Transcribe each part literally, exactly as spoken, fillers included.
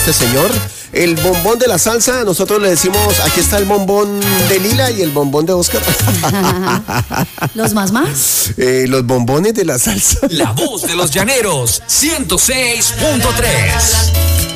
este señor. El bombón de la salsa, nosotros le decimos, aquí está el bombón de Lila y el bombón de Oscar. ¿Los más más? Eh, los bombones de la salsa. La voz de los llaneros, ciento seis punto tres.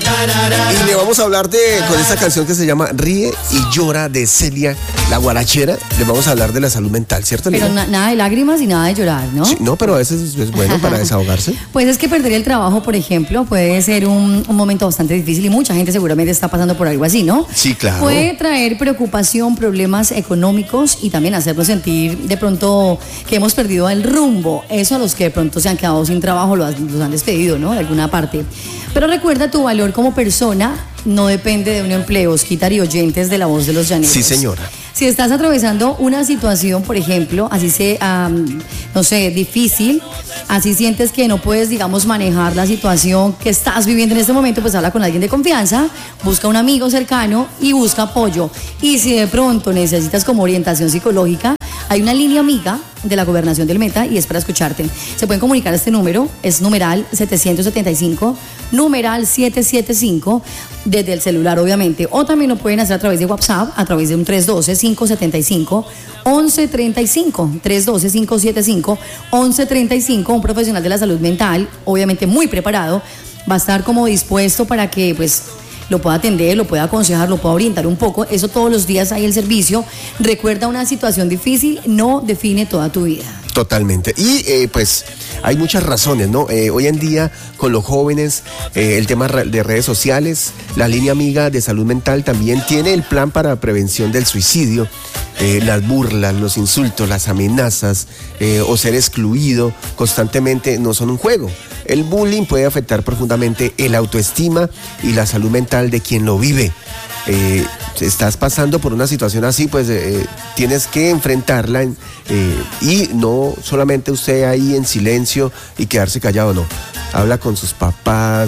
Y le vamos a hablar de, con esta canción que se llama Ríe y Llora de Celia, la guarachera, le vamos a hablar de la salud mental, ¿cierto, Lila? Pero na- nada de lágrimas y nada de llorar, ¿no? Sí, no, pero a veces es, es bueno para desahogarse. Pues es que perder el trabajo, por ejemplo, puede ser un, un momento bastante difícil y mucha gente seguramente está pasando por algo así, ¿no? Sí, claro. Puede traer preocupación, problemas económicos y también hacernos sentir de pronto que hemos perdido el rumbo. Eso a los que de pronto se han quedado sin trabajo, los, los han despedido, ¿no? De alguna parte. Pero recuerda, tu valor como persona no depende de un empleo. Osquitar y oyentes de La Voz de los Llaneros. Sí, señora. Si estás atravesando una situación, por ejemplo, así sea, um, no sé, difícil, así sientes que no puedes, digamos, manejar la situación que estás viviendo en este momento, pues habla con alguien de confianza, busca un amigo cercano y busca apoyo. Y si de pronto necesitas como orientación psicológica, hay una línea amiga de la Gobernación del Meta y es para escucharte. Se pueden comunicar a este número, es numeral setecientos setenta y cinco, numeral setecientos setenta y cinco, desde el celular obviamente, o también lo pueden hacer a través de WhatsApp, a través de un tres uno dos, cinco siete cinco, once treinta y cinco, tres uno dos, cinco siete cinco, once treinta y cinco. Un profesional de la salud mental, obviamente muy preparado, va a estar como dispuesto para que pues lo pueda atender, lo pueda aconsejar, lo pueda orientar un poco. Eso todos los días hay el servicio. Recuerda, una situación difícil no define toda tu vida. Totalmente. Y eh, pues hay muchas razones, ¿no? Eh, hoy en día con los jóvenes, eh, el tema de redes sociales, la línea amiga de salud mental también tiene el plan para prevención del suicidio. Eh, las burlas, los insultos, las amenazas eh, o ser excluido constantemente no son un juego. El bullying puede afectar profundamente el autoestima y la salud mental de quien lo vive. Eh, estás pasando por una situación así, pues eh, tienes que enfrentarla en, eh, y no solamente usted ahí en silencio y quedarse callado, no. Habla con sus papás,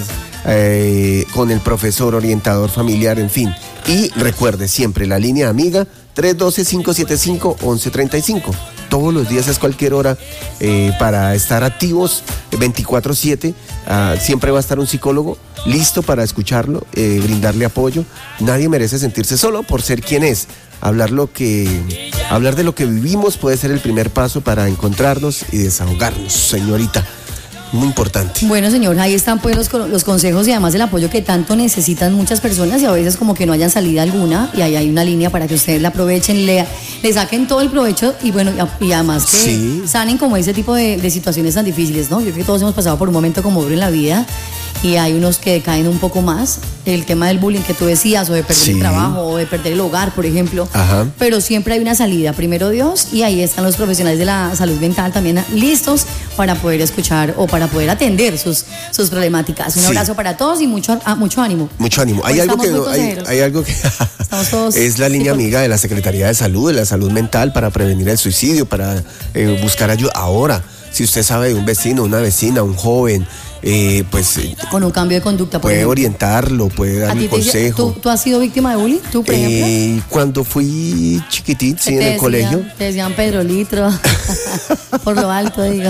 eh, con el profesor, orientador familiar, en fin. Y recuerde siempre la línea amiga tres uno dos, cinco siete cinco, once treinta y cinco. Todos los días es cualquier hora eh, para estar activos veinticuatro siete. Uh, siempre va a estar un psicólogo listo para escucharlo, eh, brindarle apoyo. Nadie merece sentirse solo por ser quien es. Hablar, lo que, hablar de lo que vivimos puede ser el primer paso para encontrarnos y desahogarnos, señorita. Muy importante. Bueno, señor, ahí están pues los, los consejos y además el apoyo que tanto necesitan muchas personas y a veces como que no hayan salida alguna, y ahí hay una línea para que ustedes la aprovechen, le, le saquen todo el provecho y bueno, y, y además que sí. sanen como ese tipo de, de situaciones tan difíciles, ¿no? Yo creo que todos hemos pasado por un momento como duro en la vida y hay unos que caen un poco más. El tema del bullying que tú decías, o de perder sí. el trabajo, o de perder el hogar, por ejemplo. Ajá. Pero siempre hay una salida, primero Dios, y ahí están los profesionales de la salud mental también listos para poder escuchar o para poder atender sus, sus problemáticas. Un sí. abrazo para todos y mucho, ah, mucho ánimo. Mucho ánimo. Hay algo que, no, hay, hay algo que estamos todos, es la línea sí, amiga de la Secretaría de Salud, de la salud mental, para prevenir el suicidio, para eh, buscar ayuda. Ahora, si usted sabe de un vecino, una vecina, un joven, Eh, pues con un cambio de conducta puede ejemplo. orientarlo, puede darle consejo. ¿tú, ¿Tú has sido víctima de bullying? ¿Tú, por eh, ejemplo? Cuando fui chiquitín, sí, en el decían, colegio. Te decían Pedro Litro, por lo alto, digo.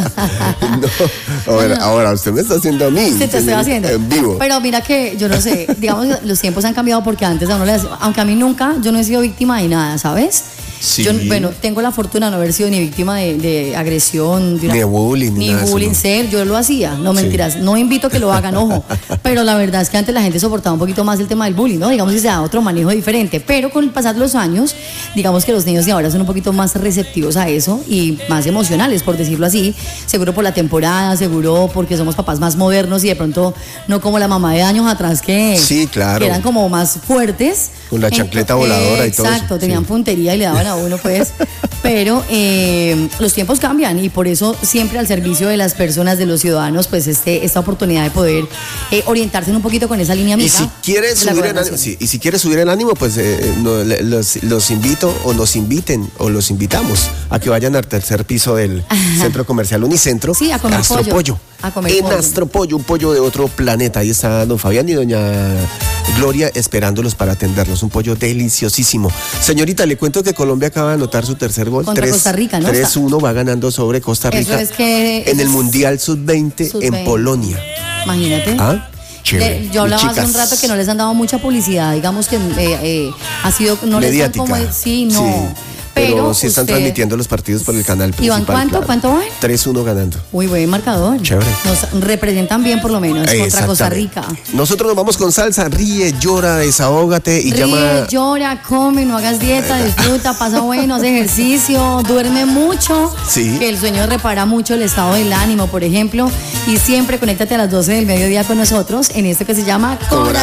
No, ahora, ahora usted me está haciendo a mí. Sí, te estoy haciendo. En vivo. Pero mira que, yo no sé, digamos, los tiempos han cambiado porque antes a uno le hacía, aunque a mí nunca, yo no he sido víctima de nada, ¿sabes? Sí. Yo, bueno, tengo la fortuna de no haber sido ni víctima de, de agresión, de una, ni de bullying, ni nada bullying, eso, no. ser, yo lo hacía, no mentiras, sí. No invito a que lo hagan, ojo, pero la verdad es que antes la gente soportaba un poquito más el tema del bullying, ¿no? Digamos que se da otro manejo diferente, pero con el pasar de los años, digamos que los niños de ahora son un poquito más receptivos a eso y más emocionales, por decirlo así, seguro por la temporada, seguro porque somos papás más modernos y de pronto no como la mamá de años atrás que, sí, claro. que eran como más fuertes. Con la chancleta Entonces, voladora y todo eso. Exacto, tenían sí. puntería y le daban a uno pues, pero eh, los tiempos cambian y por eso siempre al servicio de las personas, de los ciudadanos, pues este, esta oportunidad de poder eh, orientarse un poquito con esa línea amiga. Y si quieres subir el ánimo, sí, y si quieres subir el ánimo, pues eh, no, los, los invito o nos inviten o los invitamos a que vayan al tercer piso del Ajá. Centro Comercial Unicentro. Sí, a comer Astro pollo. Pollo. A comer en pollo. Astro Pollo, un pollo de otro planeta. Ahí está don Fabián y doña Gloria esperándolos para atenderlos. Un pollo deliciosísimo. Señorita, le cuento que Colombia acaba de anotar su tercer gol. Contra Costa Rica, ¿no? tres uno va ganando sobre Costa Rica. Eso es que, en el Mundial sub veinte en Polonia. Imagínate. ¿Ah? chévere. De, yo hablaba chicas. hace un rato que no les han dado mucha publicidad, digamos que eh, eh, ha sido, no mediática. les dan como, sí, no. Sí. Pero, pero sí están usted, transmitiendo los partidos por el canal principal. ¿Iván cuánto? Claro. ¿Cuánto van? tres uno ganando. Muy buen marcador. Chévere. Nos representan bien por lo menos contra Costa Rica. Nosotros nos vamos con salsa, ríe, llora, desahógate y ríe, llama. llora, come, no hagas dieta, disfruta, pasa bueno, haz ejercicio, duerme mucho. Sí. Que el sueño repara mucho el estado del ánimo, por ejemplo. Y siempre conéctate a las doce del mediodía con nosotros en esto que se llama Corazón